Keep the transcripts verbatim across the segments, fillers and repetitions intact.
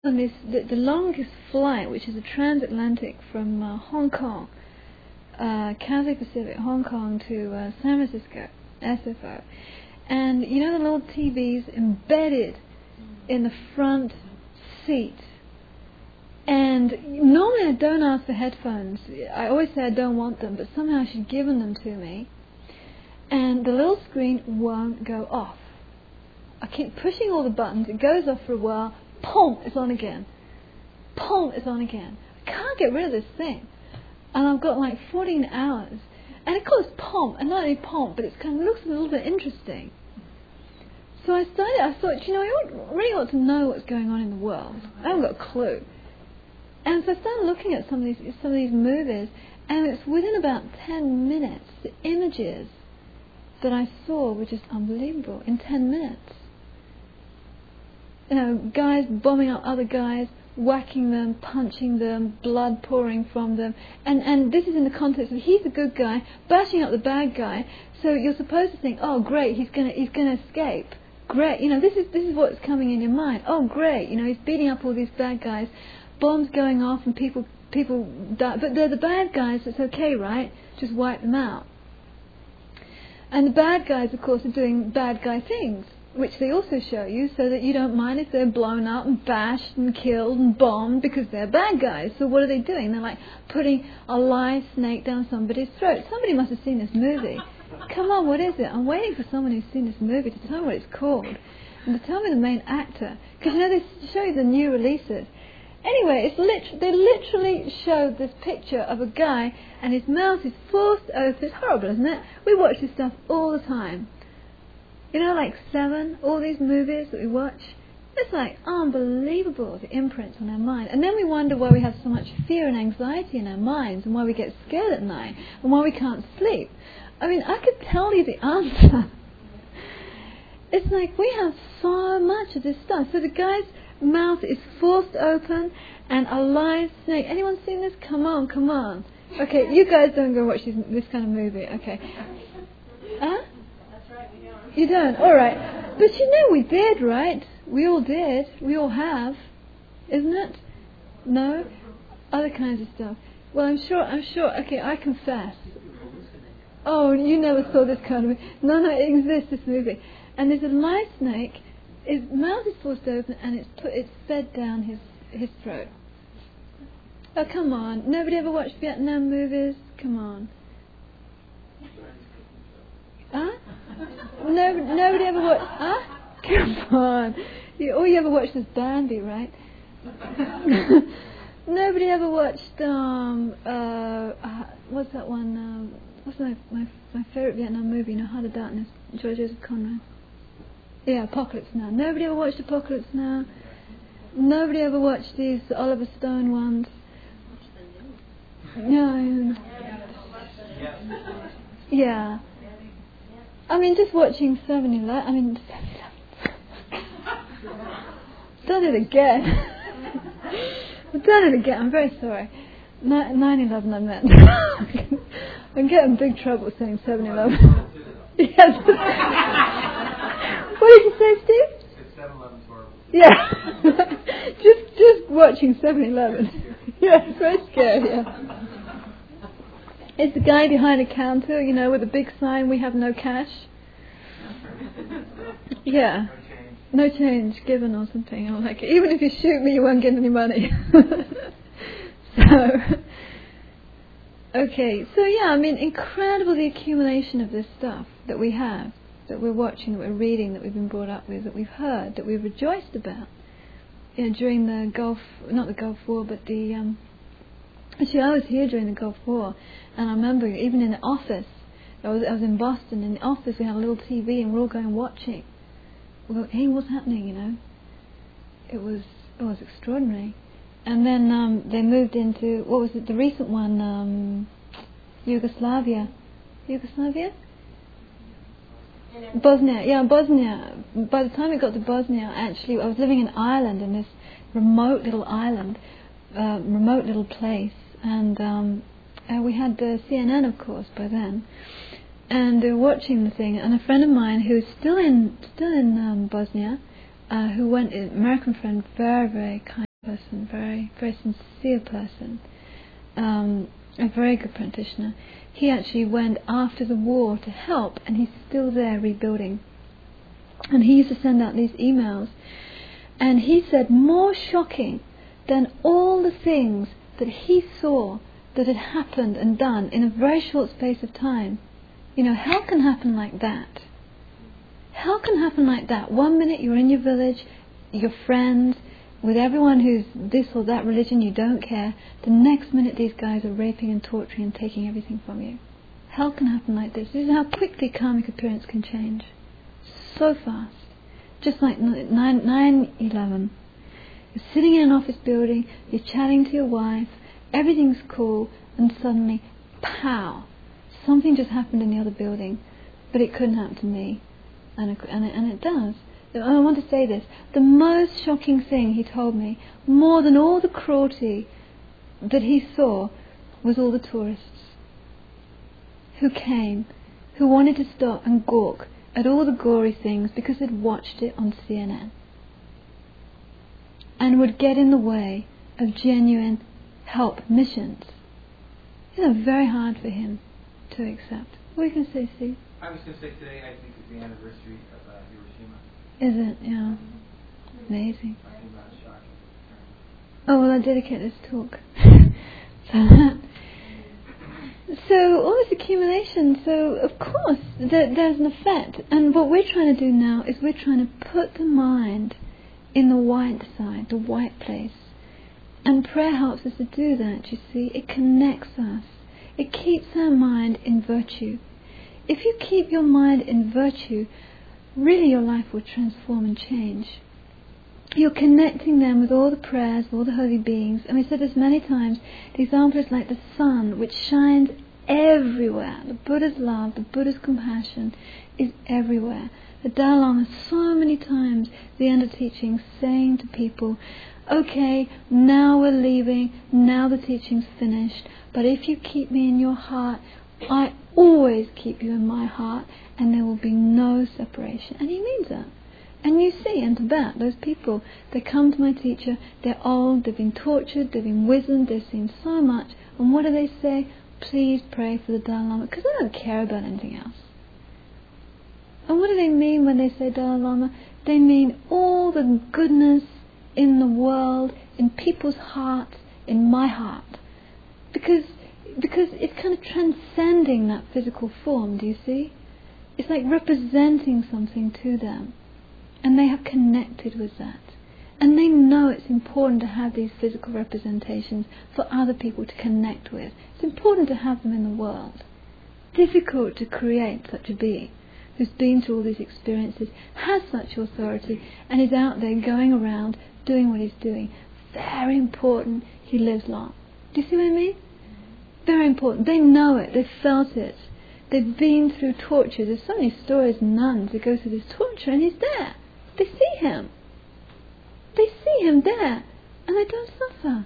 on this, the, the longest flight, which is a transatlantic from uh, Hong Kong, uh, Cathay Pacific, Hong Kong to uh, San Francisco, S F O. And you know the little T Vs embedded in the front seat. And normally I don't ask for headphones. I always say I don't want them, but somehow she's given them to me. And the little screen won't go off. I keep pushing all the buttons. It goes off for a while. Pong, it's on again. Pong, it's on again. I can't get rid of this thing. And I've got like fourteen hours. And it calls Pong, and not only Pong, but it kind of looks a little bit interesting. So I started, I thought, you know, I ought, really ought to know what's going on in the world. I haven't got a clue. And so I started looking at some of these some of these movies, and it's within about ten minutes, the images that I saw were just unbelievable. In ten minutes, you know, guys bombing up other guys, whacking them, punching them, blood pouring from them, and and this is in the context of he's the good guy bashing up the bad guy. So you're supposed to think, oh great, he's gonna he's gonna escape. Great, you know, this is this is what's coming in your mind. Oh great, you know, he's beating up all these bad guys. Bombs going off and people people die, but they're the bad guys, so it's okay, right? Just wipe them out. And the bad guys, of course, are doing bad guy things, which they also show you, so that you don't mind if they're blown up and bashed and killed and bombed, because they're bad guys. So what are they doing? They're like putting a live snake down somebody's throat. Somebody must have seen this movie. Come on, what is it? I'm waiting for someone who's seen this movie to tell me what it's called and to tell me the main actor, because you know they show you the new releases. Anyway, it's lit- they literally showed this picture of a guy and his mouth is forced open. It's horrible, isn't it? We watch this stuff all the time. You know, like Seven, all these movies that we watch. It's like unbelievable, the imprints on our mind. And then we wonder why we have so much fear and anxiety in our minds, and why we get scared at night, and why we can't sleep. I mean, I could tell you the answer. It's like we have so much of this stuff. So the guy's mouth is forced open and a live snake. Anyone seen this? Come on, come on. Okay, you guys don't go watch this, this kind of movie. Okay. Huh? That's right, we don't. You don't? Alright. But you know we did, right? We all did. We all have. Isn't it? No? Other kinds of stuff. Well, I'm sure, I'm sure. Okay, I confess. Oh, you never saw this kind of movie. No, no, it exists, this movie. And there's a live snake. His mouth is forced open and it's put, it's fed down his his throat. Oh, come on. Nobody ever watched Vietnam movies? Come on. Huh? No, nobody ever watched... Huh? Come on. You, all you ever watched is Bambi, right? Nobody ever watched... Um, uh, uh, what's that one? Um, what's my, my, my favourite Vietnam movie? You know, Heart of Darkness. George Joseph Conrad. Yeah, Apocalypse Now. Nobody ever watched Apocalypse Now. Nobody ever watched these Oliver Stone ones. No. Yeah. I mean, just watching seven eleven. I mean, done it again. I've done it again. I'm very sorry. nine eleven I meant. I'm getting in big trouble saying seven eleven. Yes. What did you say, Steve? seven eleven's horrible. Yeah. just just watching seven eleven. Yeah, it's very scary, yeah. It's the guy behind a counter, you know, with a big sign, we have no cash. Yeah. No change given or something. I'm like, even if you shoot me, you won't get any money. So, okay. So, yeah, I mean, incredible the accumulation of this stuff that we have, that we're watching, that we're reading, that we've been brought up with, that we've heard, that we've rejoiced about. You know, during the Gulf, not the Gulf War, but the, um, actually I was here during the Gulf War, and I remember even in the office, I was, I was in Boston, in the office we had a little T V and we're all going watching. We go, hey, what's happening, you know? It was, it was extraordinary. And then um, they moved into, what was it, the recent one, um, Yugoslavia. Yugoslavia? Bosnia, yeah, Bosnia. By the time it got to Bosnia, actually, I was living in Ireland, in this remote little island, uh, remote little place, and um, uh, we had the C N N, of course, by then, and they were watching the thing. And a friend of mine who's still in, still in um, Bosnia, uh, who went, an American friend, very, very kind. person, very, very sincere person, um, a very good practitioner. He actually went after the war to help, and he's still there rebuilding. And he used to send out these emails, and he said more shocking than all the things that he saw that had happened and done in a very short space of time. You know, hell can happen like that. Hell can happen like that. One minute you're in your village, your friends, with everyone who's this or that religion, you don't care. The next minute these guys are raping and torturing and taking everything from you. Hell can happen like this. This is how quickly karmic appearance can change. So fast. Just like nine eleven. You're sitting in an office building, you're chatting to your wife, everything's cool, and suddenly, pow! Something just happened in the other building, but it couldn't happen to me. And it, and it, and it does. I want to say this. The most shocking thing he told me, more than all the cruelty that he saw, was all the tourists who came, who wanted to stop and gawk at all the gory things because they'd watched it on C N N, and would get in the way of genuine help missions. You know, very hard for him to accept. What are you going to say, Steve? I was going to say today, I think, is the anniversary of uh, Hiroshima. Is it? Yeah. Amazing. Oh, well, I dedicate this talk to that. So, all this accumulation, so of course there, there's an effect. And what we're trying to do now is we're trying to put the mind in the white side, the white place. And prayer helps us to do that, you see. It connects us. It keeps our mind in virtue. If you keep your mind in virtue, really your life will transform and change. You're connecting them with all the prayers of all the holy beings. And we said this many times, the example is like the sun, which shines everywhere. The Buddha's love, the Buddha's compassion is everywhere. The Dalai Lama so many times, at the end of teaching, saying to people, okay, now we're leaving, now the teaching's finished, but if you keep me in your heart, I always keep you in my heart, and there will be no separation. And he means that. And you see in Tibet, those people, they come to my teacher, they're old, they've been tortured, they've been wizened, they've seen so much, and what do they say? Please pray for the Dalai Lama, because they don't care about anything else. And what do they mean when they say Dalai Lama? They mean all the goodness in the world, in people's hearts, in my heart. Because because it's kind of transcending that physical form, do you see? It's like representing something to them. And they have connected with that. And they know it's important to have these physical representations for other people to connect with. It's important to have them in the world. Difficult to create such a being who's been through all these experiences, has such authority, and is out there going around doing what he's doing. Very important he lives long. Do you see what I mean? Very important. They know it. They've felt it. They've been through torture. There's so many stories of nuns that go through this torture, and he's there. They see him. They see him there, and they don't suffer.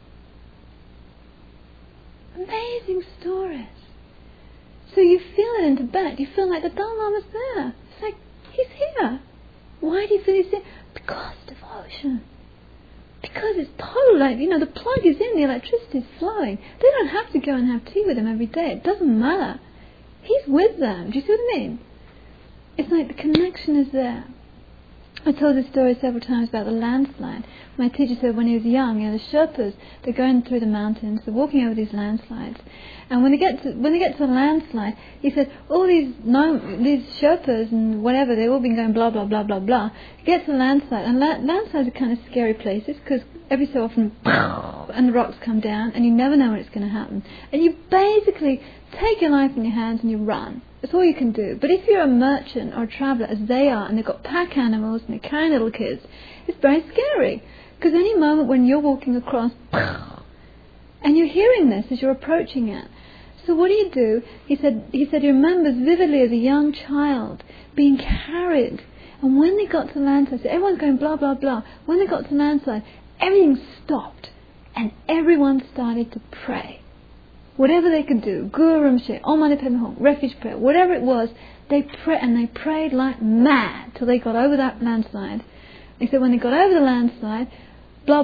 Amazing stories. So you feel it in Tibet. You feel like the Dalai Lama's there. It's like, he's here. Why do you feel he's there? Because devotion. Because it's total, like, you know, the plug is in, the electricity is flowing. They don't have to go and have tea with him every day. It doesn't matter. He's with them. Do you see what I mean? It's like the connection is there. I told this story several times about the landslide. My teacher said when he was young, you know, the Sherpas, they're going through the mountains, they're walking over these landslides, and when they get to when they get to the landslide, he said all these no, these Sherpas and whatever, they've all been going blah blah blah blah blah. You get to the landslide, and la- landslides are kind of scary places because every so often, and the rocks come down, and you never know when it's going to happen, and you basically take your life in your hands and you run. That's all you can do. But if you're a merchant or a traveller, as they are, and they've got pack animals and they're carrying little kids, it's very scary. Because any moment when you're walking across, and you're hearing this as you're approaching it. So what do you do? He said, he said he remembers vividly as a young child being carried. And when they got to the landslide, so everyone's going blah, blah, blah. When they got to the landslide, everything stopped. And everyone started to pray. Whatever they could do, Guru Rinpoche, Om Mani Padme Hum, refuge prayer, whatever it was, they pray and they prayed like mad till they got over that landslide. They said when they got over the landslide, blah blah blah.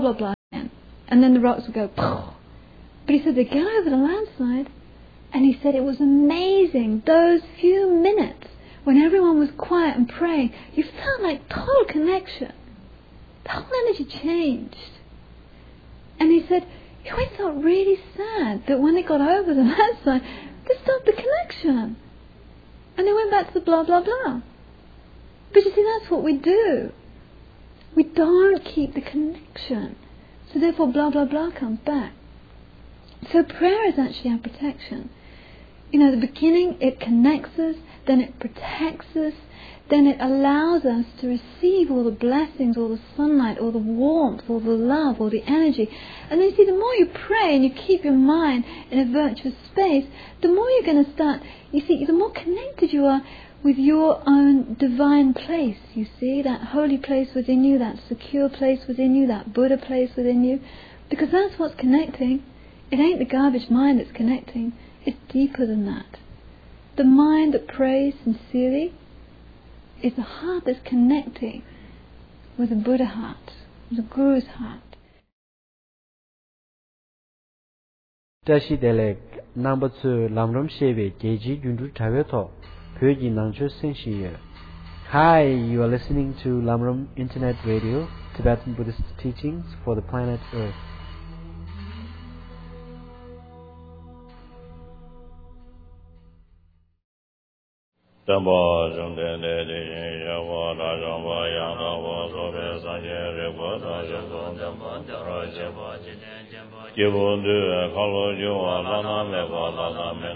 and then the rocks would go. But he said they get over the landslide, and he said it was amazing. Those few minutes when everyone was quiet and praying, you felt like total connection. The whole energy changed. And he said, he always felt really sad that when they got over the landslide, they stopped the connection. And they went back to the blah, blah, blah. But you see, that's what we do. We don't keep the connection. So therefore, blah, blah, blah comes back. So prayer is actually our protection. You know, the beginning, it connects us, then it protects us, then it allows us to receive all the blessings, all the sunlight, all the warmth, all the love, all the energy. And then you see, the more you pray and you keep your mind in a virtuous space, the more you're going to start, you see, the more connected you are with your own divine place, you see, that holy place within you, that secure place within you, that Buddha place within you, because that's what's connecting. It ain't the garbage mind that's connecting, it's deeper than that. The mind that prays sincerely is the heart that's connecting with the Buddha heart, the Guru's heart. Tashi Delek number two Lamram Shebe Geji Yundu Taveto Pyoji Nangcho Senshi. Hi, you are listening to Lamram Internet Radio, Tibetan Buddhist teachings for the planet Earth. Dhamma Jumden De Yava Rajamba Yangava Sobe Sanje Repo Tajabon Dhamma Dara Java Jibon Du Kalo Jua Lana Meva Lana